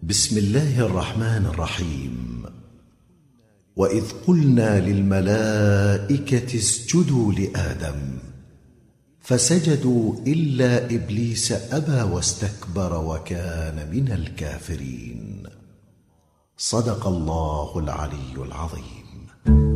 بسم الله الرحمن الرحيم. وإذ قلنا للملائكة اسجدوا لآدم فسجدوا إلا إبليس أبى واستكبر وكان من الكافرين. صدق الله العلي العظيم.